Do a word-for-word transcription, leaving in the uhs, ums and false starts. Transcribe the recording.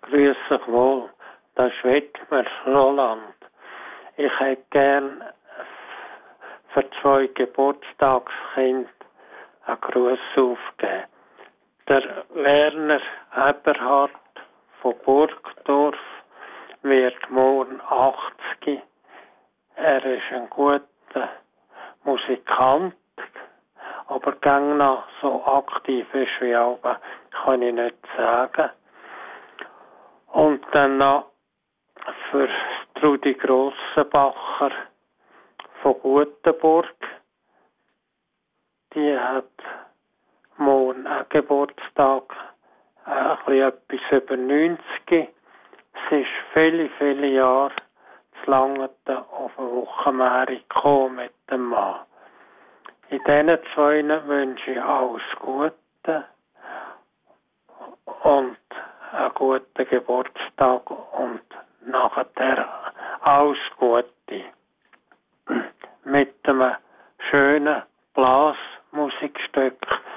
grüß euch wohl. Das ist Wittmer, Roland. Ich hätte gern für zwei Geburtstagskinder einen Gruß aufgegeben. Der Werner Eberhard von Burgdorf wird morgen achtzig. Er ist ein guter Musikant, aber gang noch so aktiv ist wie aber kann ich nicht sagen. Und dann noch für Trudi Grossenbacher von Gutenburg. Die hat morgen einen Geburtstag, ein bisschen etwas über neunzig. Sie ist viele, viele Jahre zu Langenthal auf eine Wochenmärkte gekommen mit dem Mann. In diesen zwei wünsche ich alles Gute und einen guten Geburtstag und nachher alles Gute. Mit einem schönen Blasmusikstück